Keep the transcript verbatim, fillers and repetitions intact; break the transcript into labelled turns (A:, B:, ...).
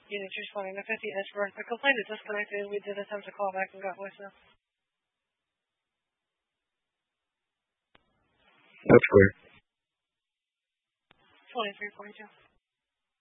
A: Unit responding to fifty S for the complaint is disconnected. We did attempt to call back and got voicemail.
B: That's clear.
A: twenty-three forty-two.